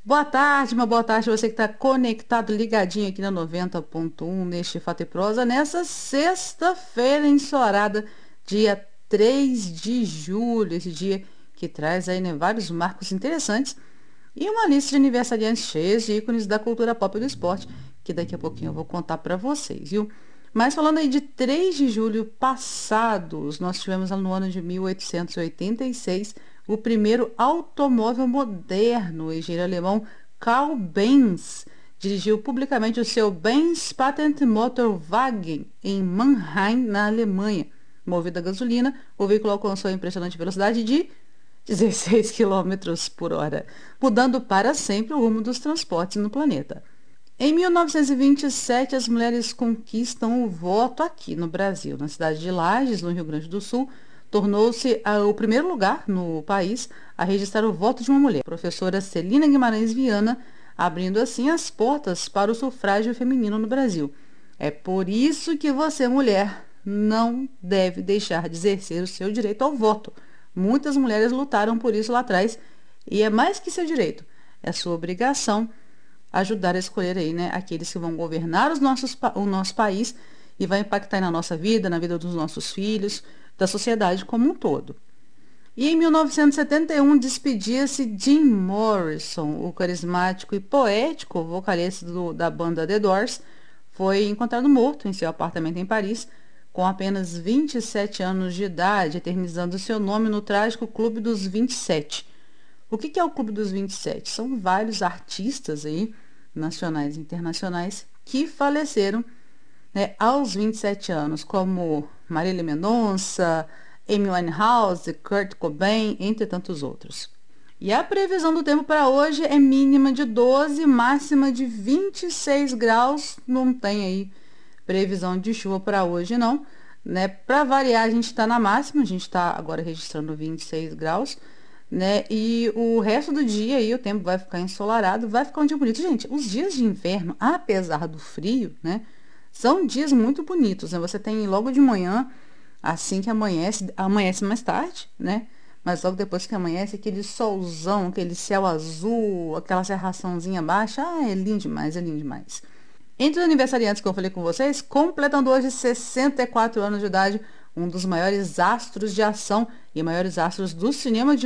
Uma boa tarde você que está conectado, ligadinho aqui na 90.1 neste Fato e Prosa, nessa sexta-feira ensolarada, dia 3 de julho, esse dia que traz aí, né, vários marcos interessantes e uma lista de aniversariantes cheios de ícones da cultura pop e do esporte, que daqui a pouquinho eu vou contar para vocês, viu? Mas falando aí de 3 de julho passados, nós tivemos no ano de 1886 o primeiro automóvel moderno. O engenheiro alemão Karl Benz dirigiu publicamente o seu Benz Patent Motorwagen em Mannheim, na Alemanha. Movido a gasolina, o veículo alcançou a impressionante velocidade de 16 quilômetros por hora, mudando para sempre o rumo dos transportes no planeta. Em 1927, as mulheres conquistam o voto aqui no Brasil. Na cidade de Lages, no Rio Grande do Sul, tornou-se o primeiro lugar no país a registrar o voto de uma mulher, a professora Celina Guimarães Viana, abrindo assim as portas para o sufrágio feminino no Brasil. É por isso que você, mulher, não deve deixar de exercer o seu direito ao voto. Muitas mulheres lutaram por isso lá atrás e é mais que seu direito, é sua obrigação ajudar a escolher aí, né, aqueles que vão governar o nosso país e vai impactar na nossa vida, na vida dos nossos filhos, da sociedade como um todo. E em 1971 despedia-se Jim Morrison, o carismático e poético vocalista da banda The Doors, foi encontrado morto em seu apartamento em Paris, com apenas 27 anos de idade, eternizando seu nome no trágico Clube dos 27. O que é o Clube dos 27? São vários artistas aí, nacionais e internacionais, que faleceram, né, aos 27 anos, como Marília Mendonça, Amy Winehouse, Kurt Cobain, entre tantos outros. E a previsão do tempo para hoje é mínima de 12, máxima de 26 graus. Não tem aí previsão de chuva para hoje, não. Né? Para variar, a gente está na máxima, a gente está agora registrando 26 graus. Né? E o resto do dia aí o tempo vai ficar ensolarado, vai ficar um dia bonito. Gente, os dias de inverno, apesar do frio, né, são dias muito bonitos, né? Você tem logo de manhã, assim que amanhece mais tarde, né? Mas logo depois que amanhece, aquele solzão, aquele céu azul, aquela cerraçãozinha baixa, é lindo demais, é lindo demais. Entre os aniversariantes que eu falei com vocês, completando hoje 64 anos de idade, um dos maiores astros de ação e maiores astros do cinema de